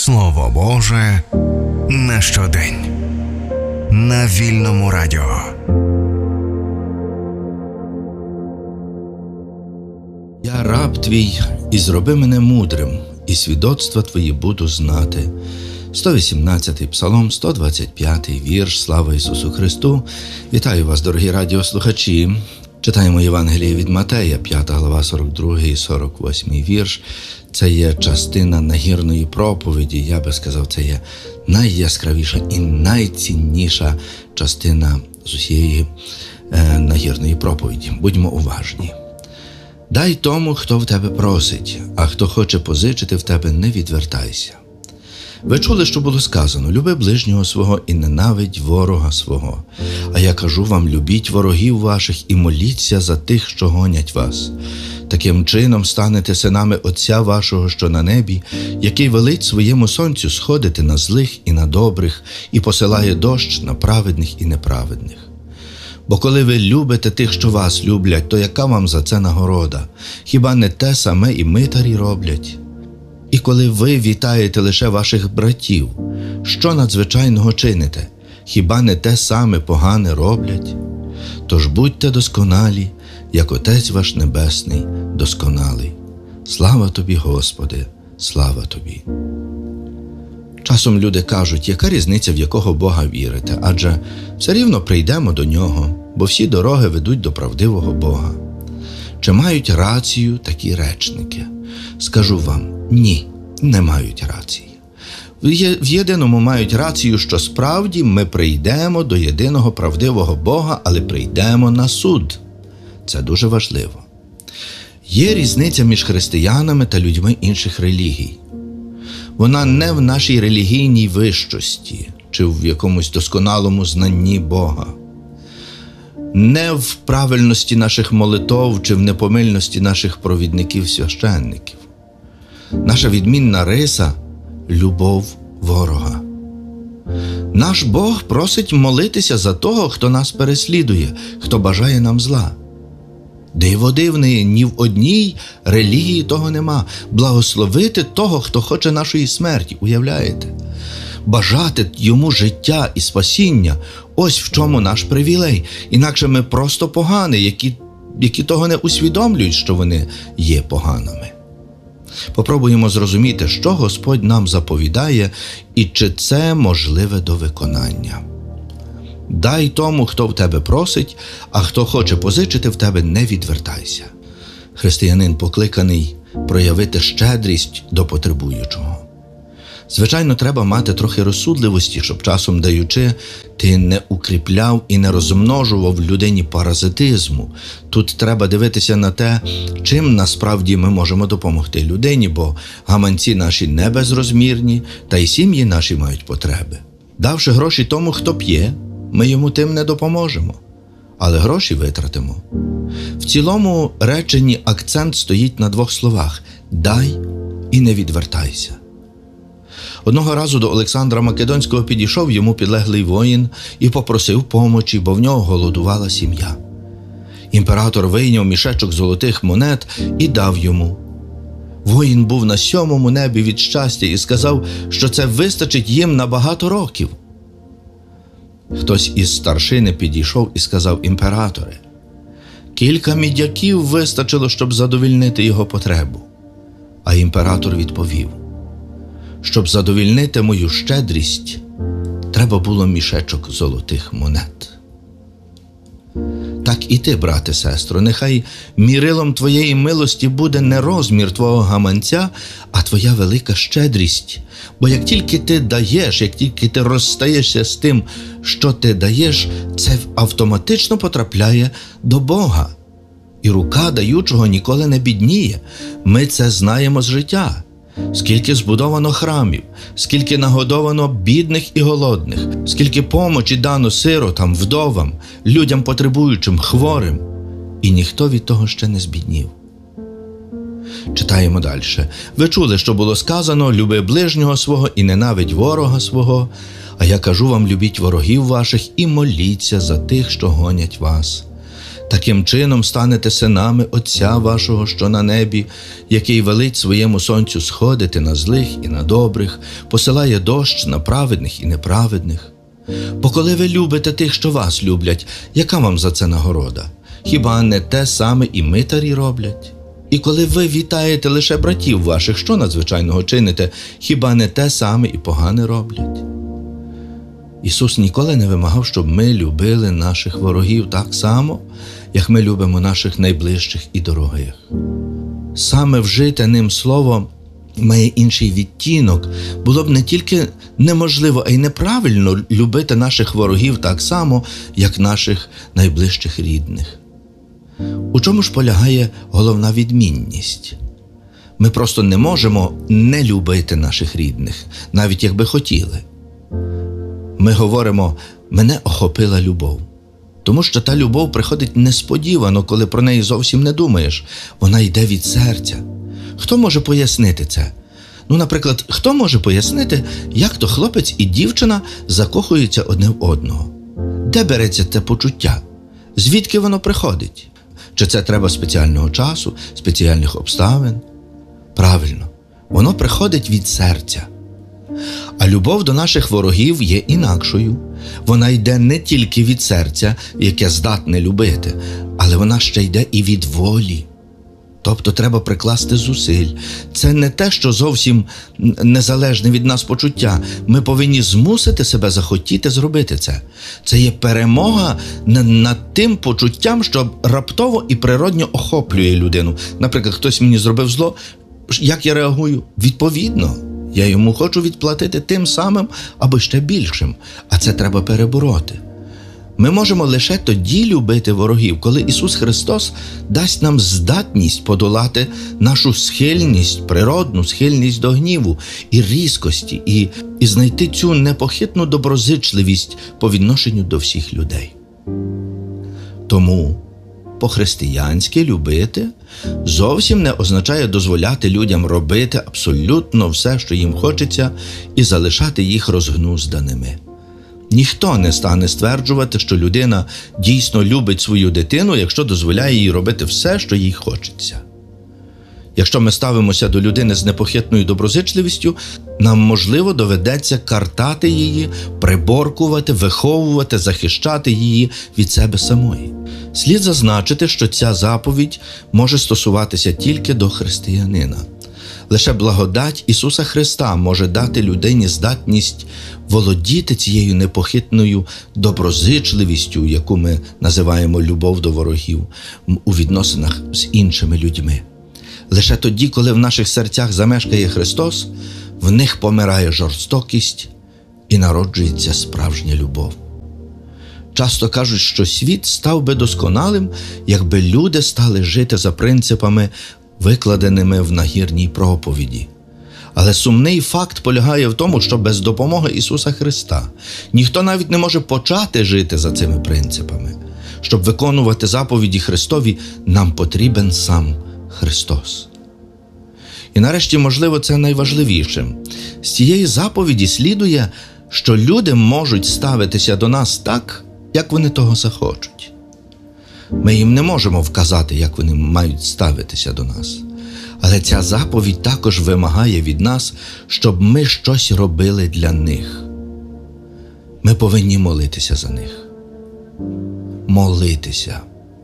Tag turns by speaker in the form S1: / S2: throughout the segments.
S1: Слово Боже на щодень. На Вільному радіо.
S2: Я раб твій, і зроби мене мудрим, і свідоцтва твої буду знати. 118-й псалом, 125-й вірш. Слава Ісусу Христу! Вітаю вас, дорогі радіослухачі! Читаємо Євангеліє від Матея, 5 глава, 42 і 48 вірш. Це є частина нагірної проповіді. Я би сказав, це є найяскравіша і найцінніша частина з усієї нагірної проповіді. Будьмо уважні. Дай тому, хто в тебе просить, а хто хоче позичити в тебе, не відвертайся. Ви чули, що було сказано: люби ближнього свого і ненавидь ворога свого. А я кажу вам, любіть ворогів ваших і моліться за тих, що гонять вас. Таким чином станете синами Отця вашого, що на небі, який велить своєму сонцю сходити на злих і на добрих, і посилає дощ на праведних і неправедних. Бо коли ви любите тих, що вас люблять, то яка вам за це нагорода? Хіба не те саме і митарі роблять? І коли ви вітаєте лише ваших братів, що надзвичайного чините? Хіба не те саме погане роблять? Тож будьте досконалі, як Отець ваш Небесний досконалий. Слава тобі, Господи, слава тобі. Часом люди кажуть, яка різниця, в якого Бога вірите, адже все рівно прийдемо до Нього, бо всі дороги ведуть до правдивого Бога. Чи мають рацію такі речники? Скажу вам, ні, не мають рації. В єдиному мають рацію, що справді ми прийдемо до єдиного правдивого Бога, але прийдемо на суд. Це дуже важливо. Є різниця між християнами та людьми інших релігій. Вона не в нашій релігійній вищості чи в якомусь досконалому знанні Бога, не в правильності наших молитов чи в непомильності наших провідників-священників. Наша відмінна риса – любов ворога. Наш Бог просить молитися за того, хто нас переслідує, хто бажає нам зла. Диво дивне, ні в одній релігії того нема. Благословити того, хто хоче нашої смерті, уявляєте? Бажати йому життя і спасіння – ось в чому наш привілей. Інакше ми просто погані, які того не усвідомлюють, що вони є поганими. Попробуємо зрозуміти, що Господь нам заповідає і чи це можливе до виконання. Дай тому, хто в тебе просить, а хто хоче позичити в тебе, не відвертайся. Християнин покликаний проявити щедрість до потребуючого. Звичайно, треба мати трохи розсудливості, щоб часом даючи, ти не укріпляв і не розмножував в людині паразитизму. Тут треба дивитися на те, чим насправді ми можемо допомогти людині, бо гаманці наші не безрозмірні, та й сім'ї наші мають потреби. Давши гроші тому, хто п'є, ми йому тим не допоможемо, але гроші витратимо. В цілому реченні акцент стоїть на двох словах – «дай» і «не відвертайся». Одного разу до Олександра Македонського підійшов йому підлеглий воїн і попросив помочі, бо в нього голодувала сім'я. Імператор вийняв мішечок золотих монет і дав йому. Воїн був на 7-му небі від щастя і сказав, що це вистачить їм на багато років. Хтось із старшини підійшов і сказав: імператоре, кілька мідяків вистачило, щоб задовільнити його потребу. А імператор відповів: щоб задовільнити мою щедрість, треба було мішечок золотих монет. Так і ти, брате, сестро, нехай мірилом твоєї милості буде не розмір твого гаманця, а твоя велика щедрість. Бо як тільки ти даєш, як тільки ти розстаєшся з тим, що ти даєш, це автоматично потрапляє до Бога. І рука даючого ніколи не бідніє. Ми це знаємо з життя. Скільки збудовано храмів, скільки нагодовано бідних і голодних, скільки помочі дано сиротам, вдовам, людям потребуючим, хворим. І ніхто від того ще не збіднів. Читаємо далі. Ви чули, що було сказано: люби ближнього свого і ненавидь ворога свого. А я кажу вам, любіть ворогів ваших і моліться за тих, що гонять вас. Таким чином станете синами Отця вашого, що на небі, який велить своєму сонцю сходити на злих і на добрих, посилає дощ на праведних і неправедних. Бо коли ви любите тих, що вас люблять, яка вам за це нагорода? Хіба не те саме і митарі роблять? І коли ви вітаєте лише братів ваших, що надзвичайного чините, хіба не те саме і погане роблять? Ісус ніколи не вимагав, щоб ми любили наших ворогів так само, як ми любимо наших найближчих і дорогих. Саме вжите ним слово має інший відтінок. Було б не тільки неможливо, а й неправильно любити наших ворогів так само, як наших найближчих рідних. У чому ж полягає головна відмінність? Ми просто не можемо не любити наших рідних, навіть якби хотіли. Ми говоримо «мене охопила любов». Тому що та любов приходить несподівано, коли про неї зовсім не думаєш. Вона йде від серця. Хто може пояснити це? Наприклад, хто може пояснити, як то хлопець і дівчина закохуються одне в одного? Де береться це почуття? Звідки воно приходить? Чи це треба спеціального часу, спеціальних обставин? Правильно, воно приходить від серця. А любов до наших ворогів є інакшою. Вона йде не тільки від серця, яке здатне любити, але вона ще йде і від волі. Тобто треба прикласти зусиль. Це не те, що зовсім незалежне від нас почуття. Ми повинні змусити себе захотіти зробити це. Це є перемога над тим почуттям, що раптово і природньо охоплює людину. Наприклад, хтось мені зробив зло, як я реагую? Відповідно. Я йому хочу відплатити тим самим або ще більшим, а це треба перебороти. Ми можемо лише тоді любити ворогів, коли Ісус Христос дасть нам здатність подолати нашу схильність, природну схильність до гніву і різкості, і знайти цю непохитну доброзичливість по відношенню до всіх людей. Тому по-християнськи любити зовсім не означає дозволяти людям робити абсолютно все, що їм хочеться, і залишати їх розгнузданими. Ніхто не стане стверджувати, що людина дійсно любить свою дитину, якщо дозволяє їй робити все, що їй хочеться. Якщо ми ставимося до людини з непохитною доброзичливістю, нам, можливо, доведеться картати її, приборкувати, виховувати, захищати її від себе самої. Слід зазначити, що ця заповідь може стосуватися тільки до християнина. Лише благодать Ісуса Христа може дати людині здатність володіти цією непохитною доброзичливістю, яку ми називаємо любов до ворогів, у відносинах з іншими людьми. Лише тоді, коли в наших серцях замешкає Христос, в них помирає жорстокість і народжується справжня любов. Часто кажуть, що світ став би досконалим, якби люди стали жити за принципами, викладеними в нагірній проповіді. Але сумний факт полягає в тому, що без допомоги Ісуса Христа ніхто навіть не може почати жити за цими принципами. Щоб виконувати заповіді Христові, нам потрібен сам Христос. І нарешті, можливо, це найважливіше. З цієї заповіді слідує, що люди можуть ставитися до нас так, як вони того захочуть. Ми їм не можемо вказати, як вони мають ставитися до нас. Але ця заповідь також вимагає від нас, щоб ми щось робили для них. Ми повинні молитися за них. Молитися.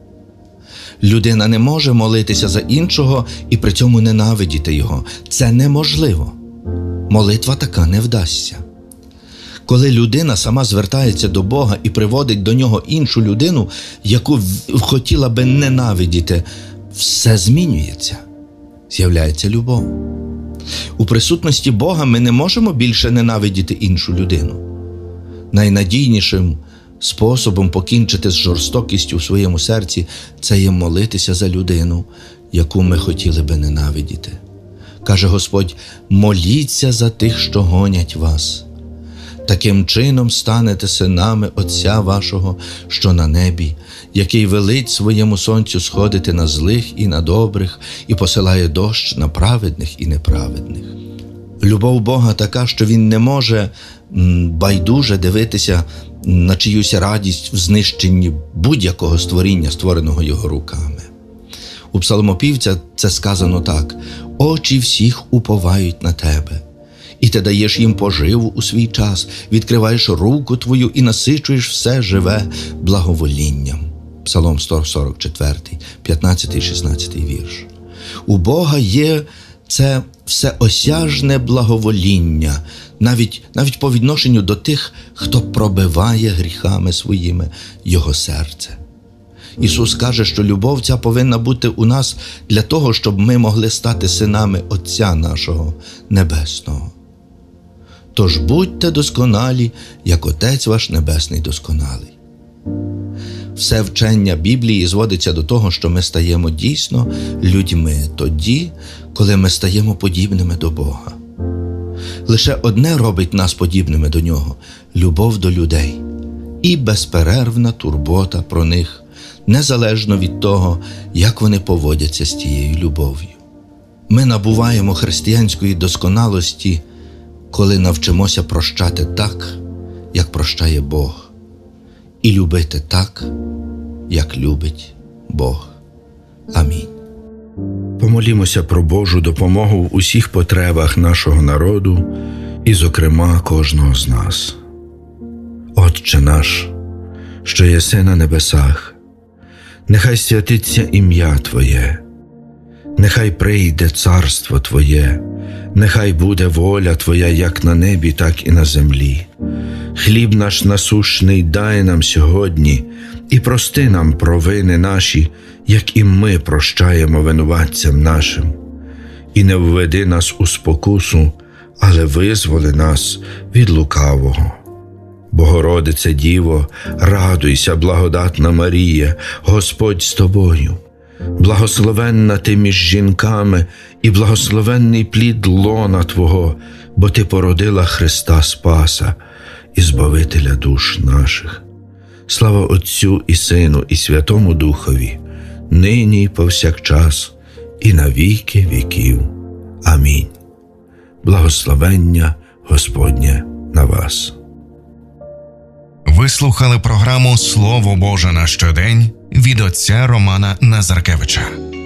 S2: Людина не може молитися за іншого і при цьому ненавидіти його. Це неможливо. Молитва така не вдасться. Коли людина сама звертається до Бога і приводить до нього іншу людину, яку хотіла би ненавидіти, все змінюється. З'являється любов. У присутності Бога ми не можемо більше ненавидіти іншу людину. Найнадійнішим способом покінчити з жорстокістю в своєму серці – це є молитися за людину, яку ми хотіли би ненавидіти. Каже Господь: «Моліться за тих, що гонять вас. Таким чином станете синами Отця вашого, що на небі, який велить своєму сонцю сходити на злих і на добрих, і посилає дощ на праведних і неправедних». Любов Бога така, що Він не може байдуже дивитися на чиюсь радість в знищенні будь-якого створіння, створеного Його руками. У псалмопівця це сказано так: «Очі всіх уповають на Тебе, і Ти даєш їм поживу у свій час, відкриваєш руку Твою і насичуєш все живе благоволінням». Псалом 144, 15-16 вірш. У Бога є це всеосяжне благовоління, навіть по відношенню до тих, хто пробиває гріхами своїми Його серце. Ісус каже, що любов ця повинна бути у нас для того, щоб ми могли стати синами Отця нашого Небесного. Тож будьте досконалі, як Отець ваш Небесний досконалий. Все вчення Біблії зводиться до того, що ми стаємо дійсно людьми тоді, коли ми стаємо подібними до Бога. Лише одне робить нас подібними до Нього – любов до людей і безперервна турбота про них, незалежно від того, як вони поводяться з тією любов'ю. Ми набуваємо християнської досконалості, коли навчимося прощати так, як прощає Бог, і любити так, як любить Бог. Амінь.
S3: Помолімося про Божу допомогу в усіх потребах нашого народу і, зокрема, кожного з нас. Отче наш, що єси на небесах, нехай святиться ім'я Твоє, нехай прийде царство Твоє, нехай буде воля Твоя як на небі, так і на землі. Хліб наш насущний дай нам сьогодні, і прости нам провини наші, як і ми прощаємо винуватцям нашим. І не введи нас у спокусу, але визволи нас від лукавого. Богородице Діво, радуйся, благодатна Марія, Господь з тобою. Благословенна ти між жінками, і благословенний плід лона Твого, бо ти породила Христа Спаса і Збавителя душ наших. Слава Отцю і Сину, і Святому Духові, нині і повсякчас, і на віки віків. Амінь. Благословення Господнє на вас.
S1: Ви слухали програму «Слово Боже на щодень» від отця Романа Назаркевича.